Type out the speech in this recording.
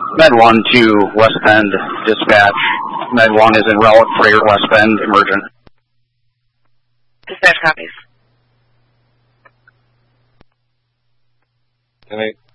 Med 1 to West Bend, dispatch. Med 1 is en route, freighter West Bend, emergent. Dispatch copies. 10-8.